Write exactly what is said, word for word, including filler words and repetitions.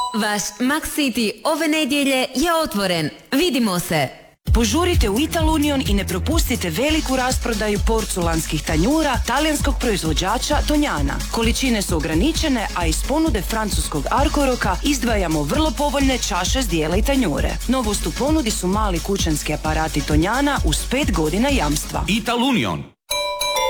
Vaš Max City ove nedjelje je otvoren. Vidimo se! Požurite u Ital Union i ne propustite veliku rasprodaju porculanskih tanjura talijanskog proizvođača Tonjana. Količine su ograničene, a iz ponude francuskog Arcoroka izdvajamo vrlo povoljne čaše, zdjela i tanjure. Novost u ponudi su mali kućanski aparati Tonjana uz pet godina jamstva. Ital Union.